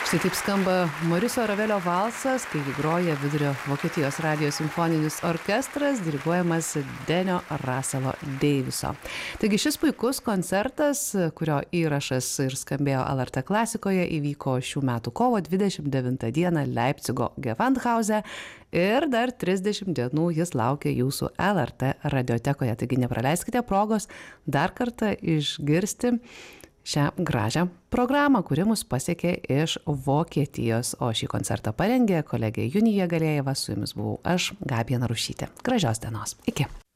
Štai taip skamba Moriso Ravelio valsas, kai jį groja Vidurio Vokietijos radijo simfoninis orkestras, diriguojamas Denio Russelo Deiviso. Taigi šis puikus koncertas, kurio įrašas ir skambėjo LRT klasikoje, įvyko šių metų kovo 29 dieną Leipcigo Gewandhause ir dar 30 dienų jis laukia jūsų LRT radiotekoje. Taigi nepraleiskite progos dar kartą išgirsti šią gražią programą, kuri mus pasiekė iš Vokietijos. O šį koncertą parengė kolegė Junija Galėjeva, su jumis buvau aš, Gabija Narušytė. Gražios dienos. Iki.